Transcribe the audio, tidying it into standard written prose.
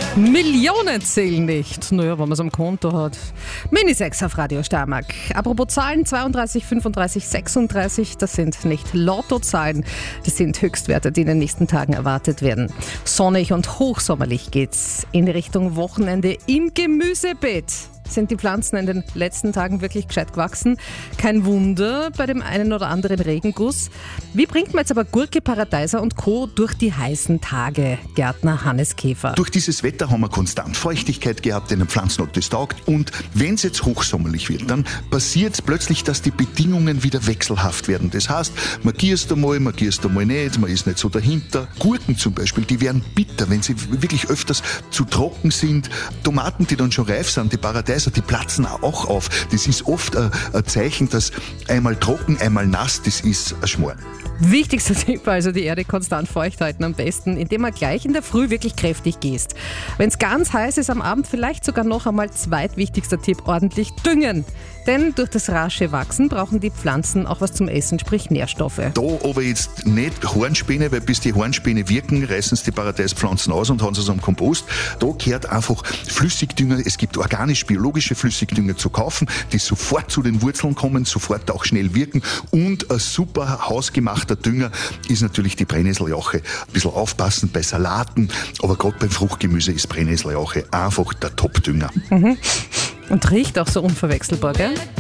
Millionen zählen nicht. Naja, wenn man es am Konto hat. Mini 6 auf Radio Steiermark. Apropos Zahlen, 32, 35, 36, das sind nicht Lottozahlen. Das sind Höchstwerte, die in den nächsten Tagen erwartet werden. Sonnig und hochsommerlich geht's in Richtung Wochenende im Gemüsebeet. Sind die Pflanzen in den letzten Tagen wirklich gescheit gewachsen? Kein Wunder bei dem einen oder anderen Regenguss. Wie bringt man jetzt aber Gurke, Paradeiser und Co. durch die heißen Tage? Gärtner Hannes Käfer. Durch dieses Wetter haben wir konstant Feuchtigkeit gehabt in den Pflanzen und das taugt. Und wenn es jetzt hochsommerlich wird, dann passiert es plötzlich, dass die Bedingungen wieder wechselhaft werden. Das heißt, man gießt einmal nicht, man ist nicht so dahinter. Gurken zum Beispiel, die werden bitter, wenn sie wirklich öfters zu trocken sind. Tomaten, die dann schon reif sind, die Paradeiser, die platzen auch auf. Das ist oft ein Zeichen, dass einmal trocken, einmal nass, das ist ein Schmarrn. Wichtigster Tipp, also die Erde konstant feucht halten, am besten, indem man gleich in der Früh wirklich kräftig gießt. Wenn es ganz heiß ist am Abend, vielleicht sogar noch einmal zweitwichtigster Tipp, ordentlich düngen. Denn durch das rasche Wachsen brauchen die Pflanzen auch was zum Essen, sprich Nährstoffe. Da aber jetzt nicht Hornspäne, weil bis die Hornspäne wirken, reißen sie die Paradeispflanzen aus und haben sie so am Kompost. Da gehört einfach Flüssigdünger, es gibt organisch-biologische Flüssigdünger zu kaufen, die sofort zu den Wurzeln kommen, sofort auch schnell wirken, und ein super hausgemachter Dünger ist natürlich die Brennnesseljauche. Ein bisschen aufpassen bei Salaten, aber gerade beim Fruchtgemüse ist Brennnesseljauche einfach der Top-Dünger. Und riecht auch so unverwechselbar, gell?